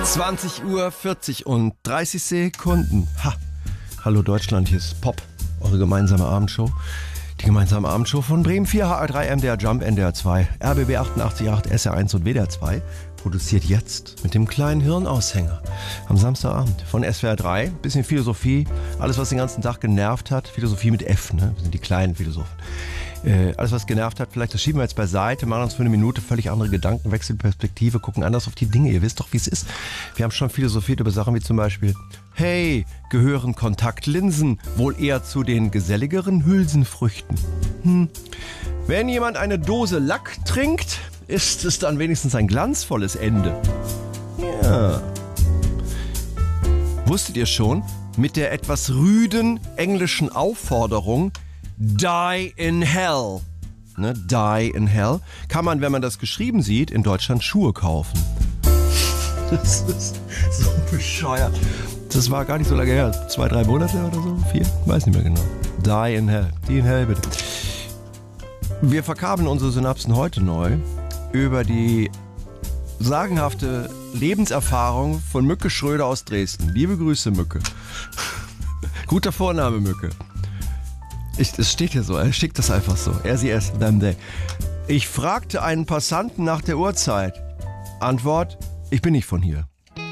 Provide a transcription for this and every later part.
20 Uhr 40 und 30 Sekunden. Ha. Hallo Deutschland, hier ist Pop, eure gemeinsame Abendshow. Die gemeinsame Abendshow von Bremen 4, HR3, MDR Jump, NDR 2, RBB 88.8, SR1 und WDR 2. Produziert jetzt mit dem kleinen Hirnaushänger am Samstagabend von SWR 3. Bisschen Philosophie, alles was den ganzen Tag genervt hat. Philosophie mit F, ne? Das sind die kleinen Philosophen. Alles was genervt hat, vielleicht das schieben wir jetzt beiseite, machen uns für eine Minute völlig andere Gedanken, wechseln Perspektive, gucken anders auf die Dinge. Ihr wisst doch, wie es ist. Wir haben schon philosophiert über Sachen wie zum Beispiel: Hey, gehören Kontaktlinsen wohl eher zu den geselligeren Hülsenfrüchten? Wenn jemand eine Dose Lack trinkt, ist es dann wenigstens ein glanzvolles Ende. Ja. Wusstet ihr schon, mit der etwas rüden englischen Aufforderung Die in Hell, ne, Die in Hell, kann man, wenn man das geschrieben sieht, in Deutschland Schuhe kaufen. Das ist so bescheuert. Das war gar nicht so lange her, 2-3 Monate oder so, 4, weiß nicht mehr genau. Die in Hell, die in Hell bitte. Wir verkabeln unsere Synapsen heute neu über die sagenhafte Lebenserfahrung von Mücke Schröder aus Dresden. Liebe Grüße, Mücke. Guter Vorname, Mücke. Es steht hier so, er schickt das einfach so. Er, sie, es, them, they. Ich fragte einen Passanten nach der Uhrzeit. Antwort: Ich bin nicht von hier.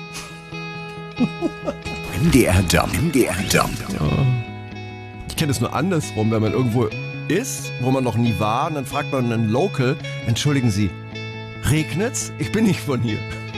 MDR Jump, MDR Jump. Ja. Ich kenne es nur andersrum, wenn man irgendwo ist, wo man noch nie war, und dann fragt man einen Local: Entschuldigen Sie, regnet's? Ich bin nicht von hier.